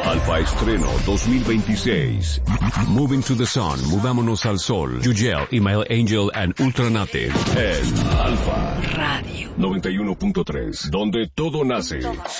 Alfa Estreno 2026. Moving to the Sun, Mudámonos al Sol. Yugel, Email Angel and Ultranative. En Alfa Radio 91.3, donde todo nace.